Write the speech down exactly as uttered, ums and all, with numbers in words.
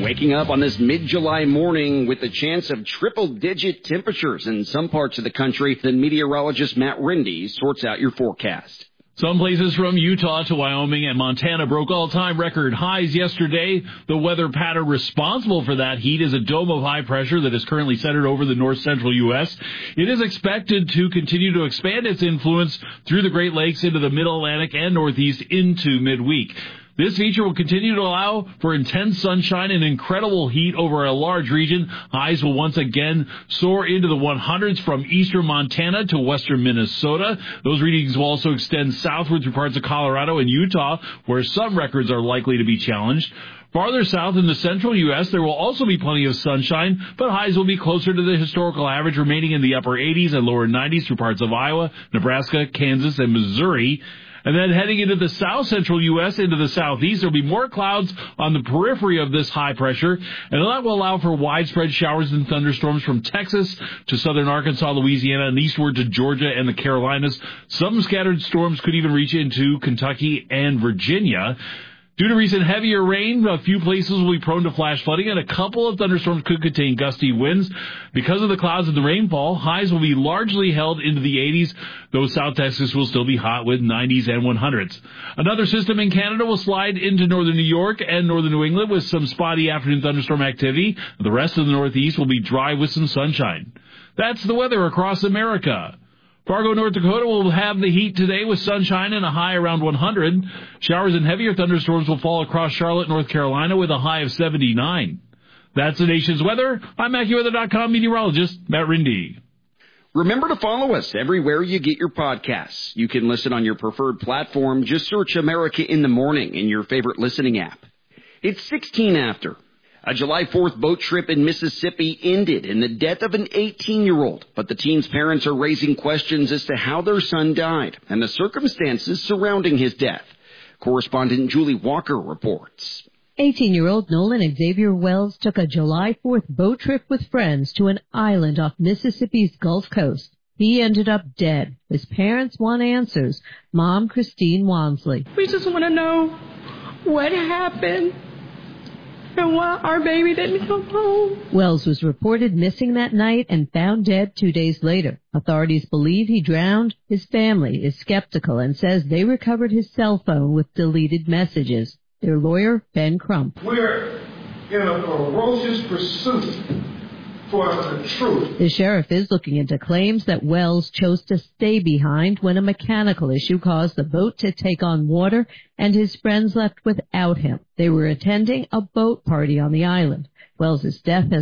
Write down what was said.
Waking up on this mid-July morning with the chance of triple-digit temperatures in some parts of the country, then meteorologist Matt Rindy sorts out your forecast. Some places from Utah to Wyoming and Montana broke all-time record highs yesterday. The weather pattern responsible for that heat is a dome of high pressure that is currently centered over the north-central U S. It is expected to continue to expand its influence through the Great Lakes into the Mid-Atlantic and Northeast into midweek. This feature will continue to allow for intense sunshine and incredible heat over a large region. Highs will once again soar into the hundreds from eastern Montana to western Minnesota. Those readings will also extend southward through parts of Colorado and Utah, where some records are likely to be challenged. Farther south in the central U S, there will also be plenty of sunshine, but highs will be closer to the historical average, remaining in the upper eighties and lower nineties through parts of Iowa, Nebraska, Kansas, and Missouri. And then heading into the south-central U S, into the southeast, there will be more clouds on the periphery of this high pressure, and that will allow for widespread showers and thunderstorms from Texas to southern Arkansas, Louisiana, and eastward to Georgia and the Carolinas. Some scattered storms could even reach into Kentucky and Virginia. Due to recent heavier rain, a few places will be prone to flash flooding, and a couple of thunderstorms could contain gusty winds. Because of the clouds and the rainfall, highs will be largely held into the eighties, though South Texas will still be hot with nineties and hundreds. Another system in Canada will slide into northern New York and northern New England with some spotty afternoon thunderstorm activity. The rest of the Northeast will be dry with some sunshine. That's the weather across America. Fargo, North Dakota will have the heat today with sunshine and a high around one hundred. Showers and heavier thunderstorms will fall across Charlotte, North Carolina with a high of seventy-nine. That's the nation's weather. I'm AccuWeather dot com meteorologist Matt Rindy. Remember to follow us everywhere you get your podcasts. You can listen on your preferred platform. Just search America in the Morning in your favorite listening app. It's sixteen after. A July fourth boat trip in Mississippi ended in the death of an eighteen-year-old, but the teen's parents are raising questions as to how their son died and the circumstances surrounding his death. Correspondent Julie Walker reports. eighteen-year-old Nolan Xavier Wells took a July fourth boat trip with friends to an island off Mississippi's Gulf Coast. He ended up dead. His parents want answers. Mom, Christine Wansley. We just want to know what happened and why our baby didn't come home. Wells was reported missing that night and found dead two days later. Authorities believe he drowned. His family is skeptical and says they recovered his cell phone with deleted messages. Their lawyer, Ben Crump. We're in a ferocious pursuit for the truth. The sheriff is looking into claims that Wells chose to stay behind when a mechanical issue caused the boat to take on water and his friends left without him. They were attending a boat party on the island. Wells' death has